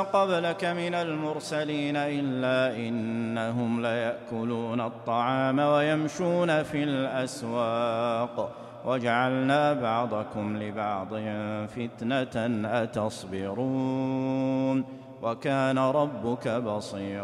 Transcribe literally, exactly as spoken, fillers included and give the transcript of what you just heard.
قبلك من المرسلين إلا إنهم ليأكلون الطعام ويمشون في الأسواق وجعلنا بعضكم لبعض فتنة أتصبرون وكان ربك بصيرا.